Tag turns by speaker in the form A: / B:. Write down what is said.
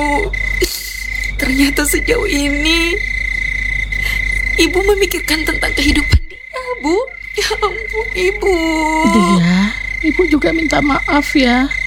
A: Ternyata sejauh ini Ibu memikirkan tentang kehidupan dia, Bu. Ya ampun, Ibu.
B: Dia, Ibu juga minta maaf ya.